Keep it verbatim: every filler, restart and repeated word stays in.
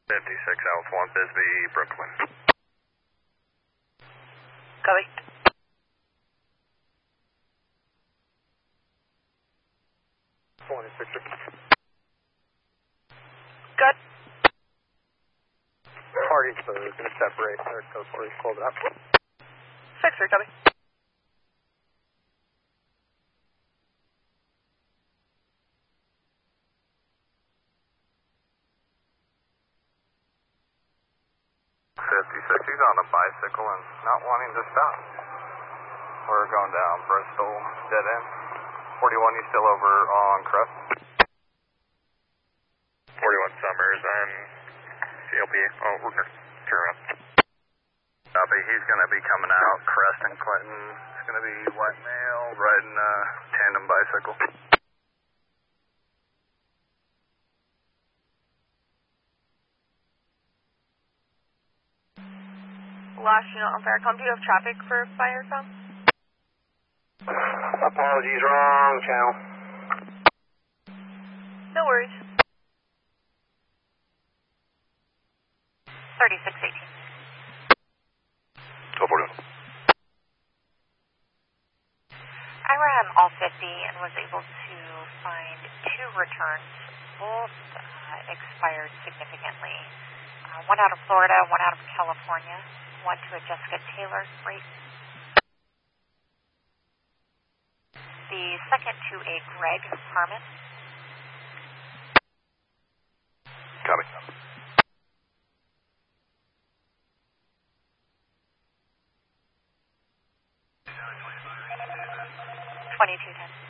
fifty-six Alpha one, Bisbee, Brooklyn. Copy. twenty-six. Good. Parties are going to separate. They're code four. Close it up. Six three, copy. fifty-six, he's on a bicycle and not wanting to stop. We're going down Bristol, dead end. forty-one, you still over on Crest? forty-one Summers and C L P. Oh, we're going to turn around. Copy, he's going to be coming out Crest and Clinton. It's going to be white male riding a tandem bicycle. Last unit on Faircom, do you have traffic for Firecom? Apologies, wrong channel. No worries. thirty-six eighteen. Go for it. I ran all fifty and was able to find two returns. Both uh, expired significantly. Uh, one out of Florida, one out of California. One to a Jessica Taylor rate. The second to a Greg Harmon. Copy. twenty-two ten.